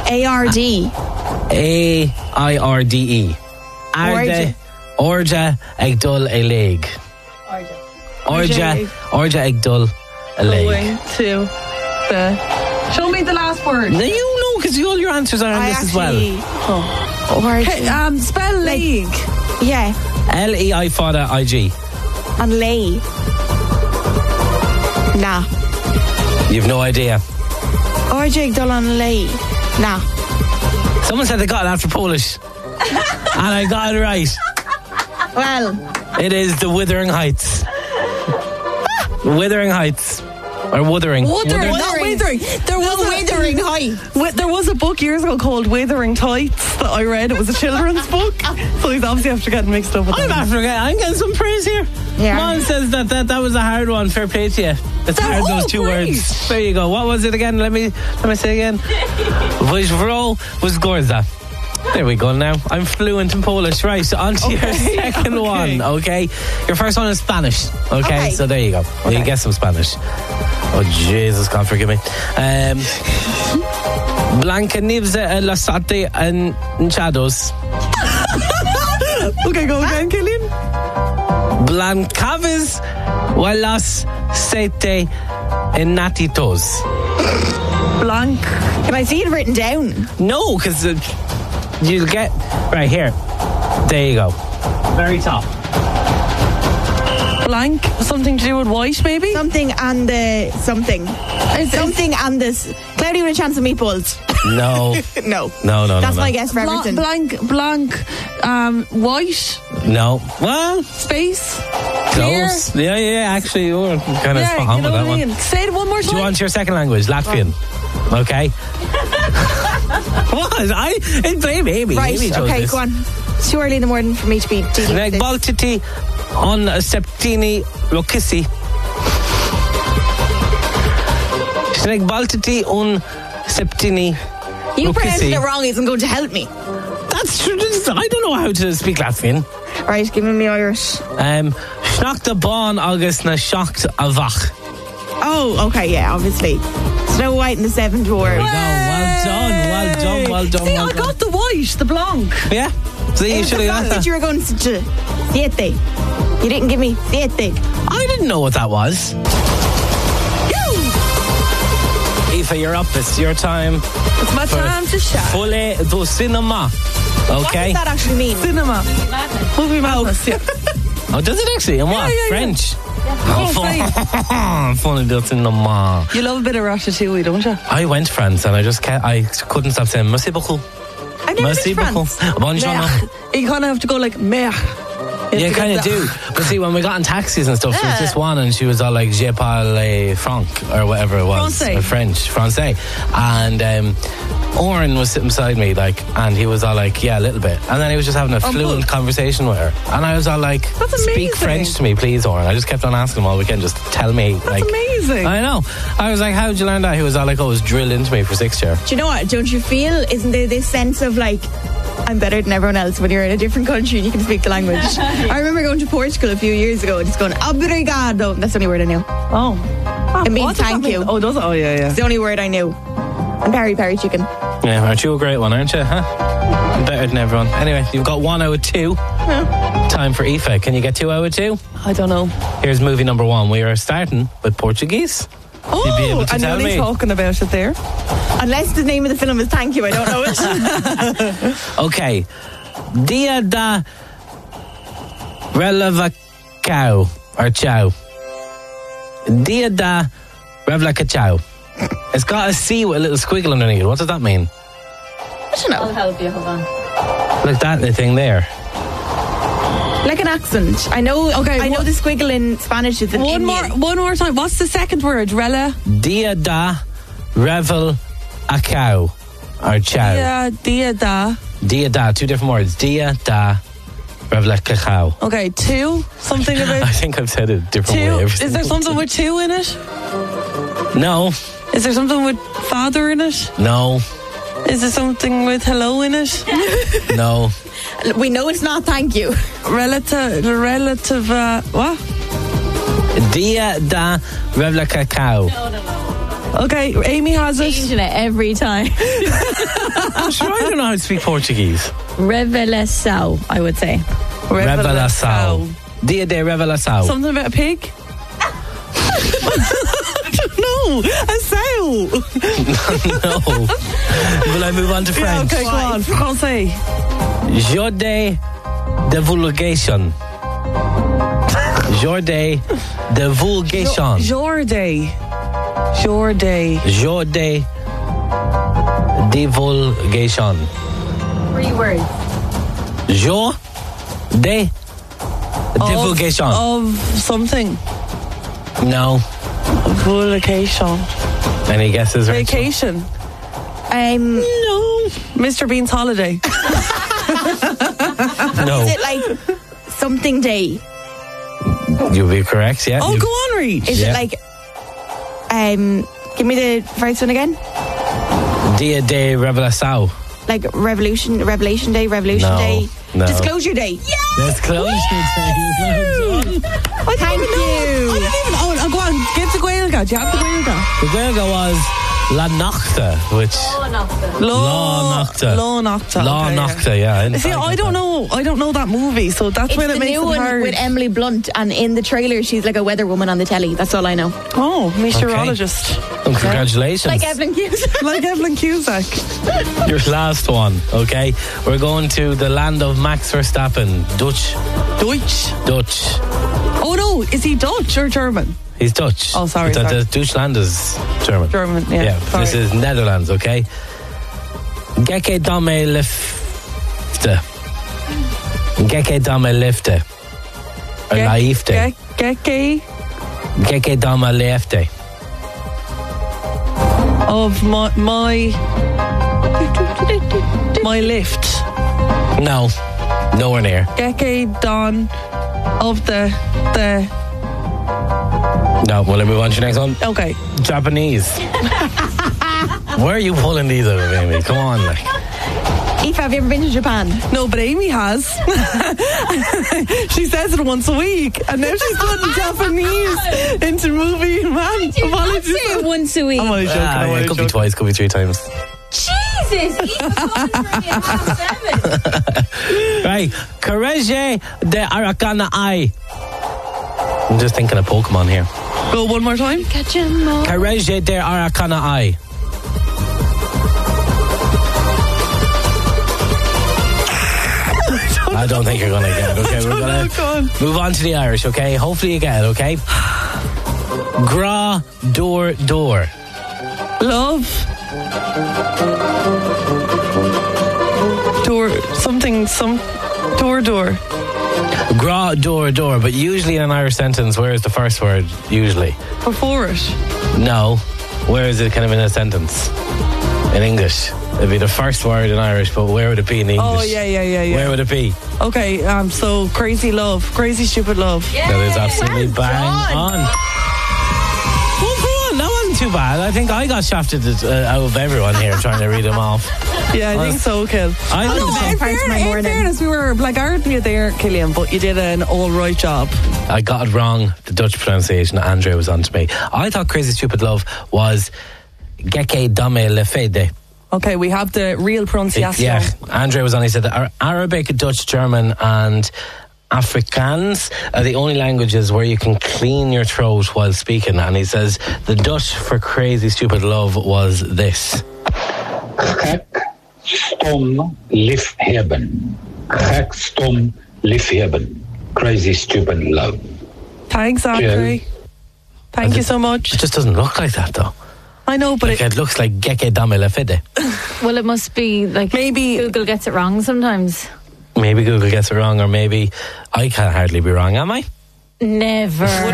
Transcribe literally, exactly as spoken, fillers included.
A R D. A I R D E. Arde. Orja ag dul a leg. Orja. Orja ag dul a leg. Going to the... Show me the last word. No, you know, because all your answers are on I this actually, as well. Oh. Origin. Hey, um, spell league. Yeah. L E I fada I G. And lay. Nah. You've no idea. Orjig dul an lay. Nah. Someone said they got it after Polish. And I got it right. Well. It is the Wuthering Heights. Wuthering Heights. Or Wuthering. Wuthering, not Withering. There was No, a Withering Heights. Wi- There was a book years ago called Withering Tights that I read. It was a children's book. So he's obviously after getting mixed up with I'm them. after getting, I'm getting some praise here. Yeah. Mom says that, that that was a hard one. Fair play to you. It's They're hard, all those two great. words. There you go. What was it again? Let me let me say again. Vojvro was Gorza. There we go now. I'm fluent in Polish. Right, so on to your Okay, second okay. one, okay? Your first one is Spanish, okay? Okay. So there you go. You get some Spanish. Oh, Jesus, God forgive me. Um, Blanca Nieves en las sate hinchados. Okay, go again, Killian. Blancaves las sete enatitos. Blanc. Can I see it written down? No, because uh, you'll get... Right here. There you go. Very top. Blank. Something to do with white, maybe? Something and the something. Is- Something and this. Claudia with a chance of meatballs. No. No. No, no, That's no, my no. guess for Bla- everything. blank, blank, um, white, No. Well, space, clear. close. Yeah, yeah, actually, you're kind of Yeah, spot on you know with that what I one. mean? Say it one more Do time. you want your second language? Latvian. Okay. What? I... It's maybe, maybe. Right, maybe chose okay, this. go on. It's too early in the morning for me to be dealing with Neg this. baltiti on septini rokisi. Sneg baltiti on septini You rokisi. pronouncing it wrong isn't going to help me. That's true. I don't know how to speak Latvian. Right, give me Irish. Um, Schnacht a bon agus na shocked a vach. Oh, okay, yeah, obviously. Snow White and the Seven Dwarfs. There we go. Well done. Well done. Well done. See, well I done. got the white, the blanc. Yeah. See, you should have got But that. you were going to siete. You didn't give me siete. I didn't know what that was. Aoife, you're up. It's your time. It's my for time to shine. Fole do cinema. Okay. What does that actually mean? Cinema. Movie madness, yeah. Oh, does it actually? In what? Yeah, yeah, yeah. French? Oh, Oh, funny do cinema. You love a bit of ratatouille, don't you? I went to France and I just can't, I couldn't stop saying merci beaucoup. I've never Merci been to beaucoup. France. Bonjour. You kind of have to go like, meh. Yeah, kind of do. But see, when we got in taxis and stuff, there was Yeah. this one and she was all like, Je parle franc, or whatever it was. Francais. Or French, Francais. And um, Oren was sitting beside me, like, and he was all like, yeah, a little bit. And then he was just having a Oh, fluent good. conversation with her. And I was all like, That's speak amazing. French to me, please, Oren. I just kept on asking him all weekend, just tell me. That's like, amazing. I know. I was like, how did you learn that? He was all like, oh, it was drilled into me for sixth year. Do you know what? Don't you feel, isn't there this sense of like, I'm better than everyone else when you're in a different country and you can speak the language? I remember going to Portugal a few years ago and just going, obrigado. That's the only word I knew. Oh. It means What does that thank mean? you. Oh, does it? Oh, yeah, yeah. It's the only word I knew. And peri peri chicken. Yeah, aren't you a great one, aren't you? Huh? Better than everyone. Anyway, you've got one out of two. Time for Aoife. Can you get two out of two? I don't know. Here's movie number one. We are starting with Portuguese. You'd be able Oh, to I'm tell only me. talking about it there. Unless the name of the film is Thank You, I don't know it. Okay. Dia da Relevacao or Chow. Dia da Relevacao. It's got a C with a little squiggle underneath it. What does that mean? I don't I'll know. help you, hold on. Like that the thing there. Like an accent. I know. Okay, I know what- the squiggle in Spanish is an One more, Indian. one more time. What's the second word? Rela? Dia da Revel a cow or chow. Yeah, dia da. Dia da, two different words. Dia da Revel a cow. Okay, two. Something I about think I've said it a different way. two. every Is there single something with two in it? time. No, Is there something with father in it? no, Is there something with hello in it? no. We know it's not Thank You. Relative, relative, uh, what? Dia da Revel a cow. Okay, Amy has it. Changing it every time. I'm sure I don't know how to speak Portuguese. Revelação, I would say. Revelação. Dia de revelação. Something about a pig? I don't know. A sow. No. Will I move on to Yeah, French? okay, go on. Français. Jour de divulgation. Jour de divulgation. Jour day. Jour day. Jour de divulgation. Three words. Jour de divulgation. Of, of something. No. Vacation. Any guesses? Rachel? Vacation. Um, No. Mister Bean's holiday. No. Is it like something day? You'll be correct, yeah. Oh, You- go on, Reed. Is Yeah. it like, um, give me the first one again? Dia de revelação. Like Revolution, Revelation Day, Revolution No, Day, no. Disclosure Day. Yeah! Let's close your day. Thank you. I didn't even. Oh, oh, go on. Give the Gaelga. Do you have the Gaelga? The Gaeilge was La Nocta, which Law Nocta. Law Nocta. Law okay, yeah. Nocta, yeah. in See, fact, I don't know. I don't know that movie, so that's It's when the it makes new it one hard. with Emily Blunt, and in the trailer, she's like a weather woman on the telly. That's all I know. Oh, meteorologist. Well, congratulations. Like Evelyn Cusack. Like Evelyn Cusack. Your last one, okay? We're going to the land of Max Verstappen. Dutch. Deutsch. Dutch. Oh no, is he Dutch or German? He's Dutch. Oh, sorry, The, sorry. the Deutschland is German. German, yeah. Yeah, sorry. this is Netherlands, okay? Gekke dame lifte. Gekke dame lifte. Or Gek- laifte. Gek- Geke Gekke dame lifte. of my my my lift. No, nowhere near. Geke Don of the the. No, will I move on to your next one? Okay. Japanese. Where are you pulling these out of, Amy? Come on, like. Aoife, have you ever been to Japan? No, but Amy has. She says it once a week, and now she's putting Japanese into movie. Man, apologies. Say it once a week. I'm only joking. Ah, I'm yeah, only it could be joking. twice, could be three times. Jesus! Right, Courage de Aracana I. I'm just thinking of Pokemon here. Go one more time. Catch him all. Courage de Aracana I. I don't think you're going to get it. Okay, we're going Go on. to move on to the Irish, okay? Hopefully you get it, okay? Gra door door. Love. Door. Something. Some. Door. Door. Gra door door, but usually in an Irish sentence, where is the first word? Usually. Before it. No. Where is it kind of in a sentence? In English. It'd be the first word in Irish, but where would it be in English? Oh yeah, yeah, yeah, yeah. Where would it be? Okay. Um. So crazy love. Crazy stupid love. That is absolutely well bang done. on. Well, go on. That wasn't too bad. I think I got shafted uh, out of everyone here trying to read them off. Yeah, I think so, Kill. I Oh, think no, so. in, Parts of fair, my in morning. fairness, we were blackguarding you there, Killian, but you did an all right job. I got it wrong, the Dutch pronunciation. Andrea was on to me. I thought Crazy Stupid Love was Geke Dame Le Fede. Okay, we have the real pronunciation. Yeah, Andrea was on. He said that Ar- Arabic, Dutch, German, and Afrikaans are the only languages where you can clean your throat while speaking. And he says the Dutch for Crazy Stupid Love was this. Gek, stom, liefhebben. Gek, stom, liefhebben. Crazy, stupid love. Thanks, Andre. Thank you so much. It just doesn't look like that, though. I know, but Like it, it looks like Geke Dame Le Fede. Well, it must be like maybe Google gets it wrong sometimes. Maybe Google gets it wrong, or maybe I can't hardly be wrong, am I? Never.